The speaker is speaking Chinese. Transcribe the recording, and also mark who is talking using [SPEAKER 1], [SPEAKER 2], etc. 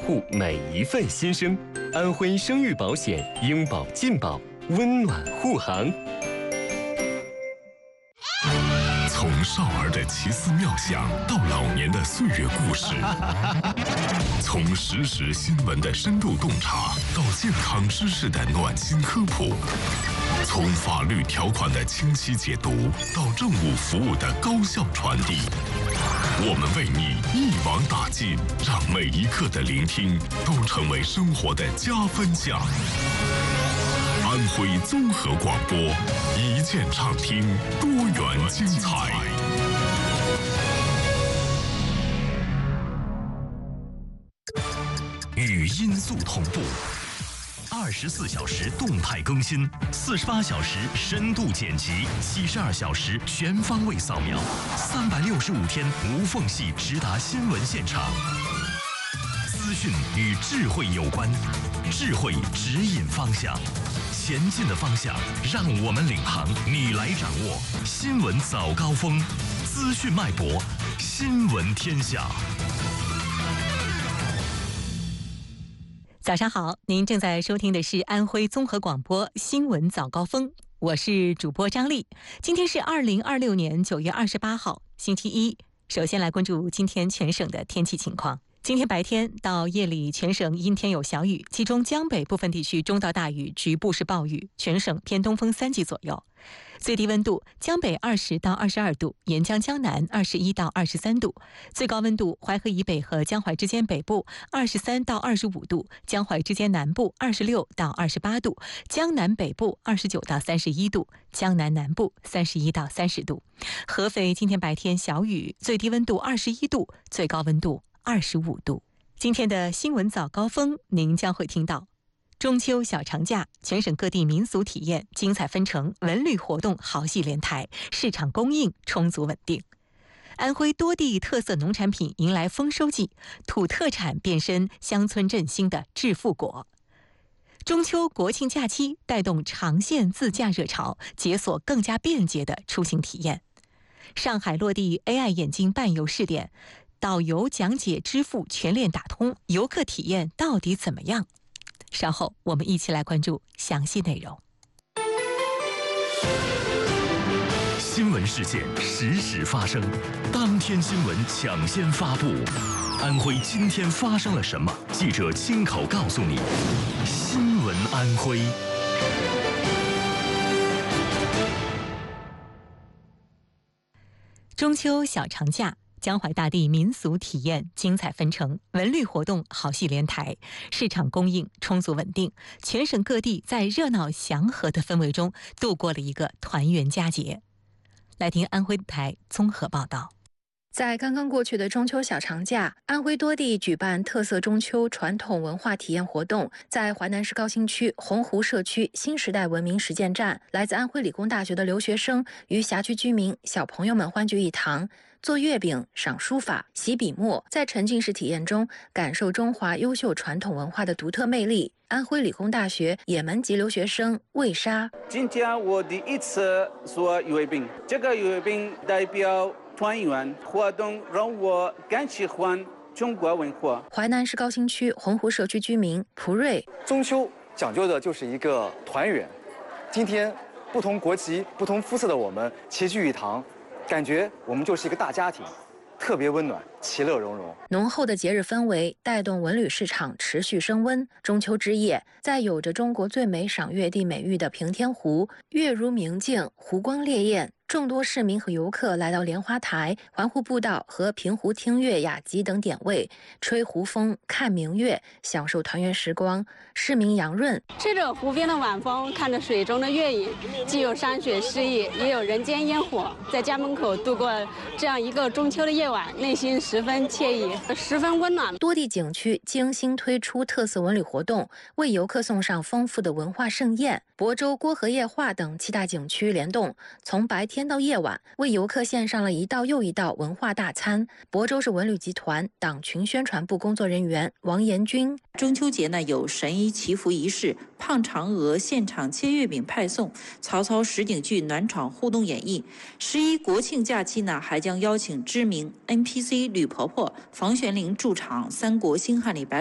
[SPEAKER 1] 护每一份新生。安徽生育保险，应保尽保，温暖护航。
[SPEAKER 2] 从少儿的奇思妙想到老年的岁月故事，从实时新闻的深度洞察到健康知识的暖心科普，从法律条款的清晰解读到政务服务的高效传递，我们为你一网打尽，让每一刻的聆听都成为生活的加分项。安徽综合广播，一键畅听，多元精彩。语音速同步，24小时动态更新，48小时深度剪辑，72小时全方位扫描，365天无缝隙直达新闻现场。资讯与智慧有关，智慧指引方向，前进的方向让我们领航，你来掌握。新闻早高峰，资讯脉搏，新闻天下。
[SPEAKER 3] 早上好，您正在收听的是安徽综合广播新闻早高峰，我是主播张丽。今天是2026年9月28号，星期一。首先来关注今天全省的天气情况。今天白天到夜里，全省阴天有小雨，其中江北部分地区中到大雨，局部是暴雨，全省偏东风3级左右。最低温度，江北20到22度，沿江江南21到23度。最高温度，淮河以北和江淮之间北部23到25度，江淮之间南部26到28度，江南北部29到31度，江南南部31到30度。合肥今天白天小雨，最低温度21度，最高温度25度。今天的新闻早高峰，您将会听到中秋小长假，全省各地民俗体验精彩纷呈，文旅活动好戏连台，市场供应充足稳定。安徽多地特色农产品迎来丰收季，土特产变身乡村振兴的致富果。中秋国庆假期带动长线自驾热潮，解锁更加便捷的出行体验。上海落地 AI 眼镜伴游试点，导游讲解支付全链打通，游客体验到底怎么样？稍后我们一起来关注详细内容。
[SPEAKER 2] 新闻事件实时发生，当天新闻抢先发布。安徽今天发生了什么？记者亲口告诉你。新闻安徽。
[SPEAKER 3] 中秋小长假，江淮大地民俗体验精彩纷呈，文旅活动好戏连台，市场供应充足稳定，全省各地在热闹祥和的氛围中度过了一个团圆佳节。来听安徽台综合报道。
[SPEAKER 4] 在刚刚过去的中秋小长假，安徽多地举办特色中秋传统文化体验活动。在淮南市高新区洪湖社区新时代文明实践站，来自安徽理工大学的留学生与辖区居民小朋友们欢聚一堂，做月饼、赏书法、洗笔墨，在沉浸式体验中感受中华优秀传统文化的独特魅力。安徽理工大学也门籍留学生魏莎：
[SPEAKER 5] 今天我第一次做月饼，这个月饼代表团圆活动，让我更喜欢中国文化。
[SPEAKER 4] 淮南市高新区洪湖社区居民蒲瑞：
[SPEAKER 6] 中秋讲究的就是一个团圆，今天不同国籍、不同肤色的我们齐聚一堂，感觉我们就是一个大家庭，特别温暖，其乐融融。
[SPEAKER 4] 浓厚的节日氛围带动文旅市场持续升温。中秋之夜，在有着中国最美赏月地美誉的平天湖，月如明镜，湖光烈焰。众多市民和游客来到莲花台、环湖步道和平湖听月雅集等点位，吹湖风、看明月，享受团圆时光。市民杨润：
[SPEAKER 7] 吃着湖边的晚风，看着水中的月影，既有山水诗意，也有人间烟火。在家门口度过这样一个中秋的夜晚，内心十分惬意，十分温暖。
[SPEAKER 4] 多地景区精心推出特色文旅活动，为游客送上丰富的文化盛宴。亳州郭河夜话等7大景区联动，从白天到夜晚，为游客献上了一道又一道文化大餐。亳州市文旅集团党群宣传部工作人员王延军：
[SPEAKER 8] 中秋节呢有神医祈福仪式、胖嫦娥现场切月饼派送、曹操实景剧暖场互动演绎。11国庆假期呢，还将邀请知名 NPC 吕婆婆房玄龄驻场三国新汉里白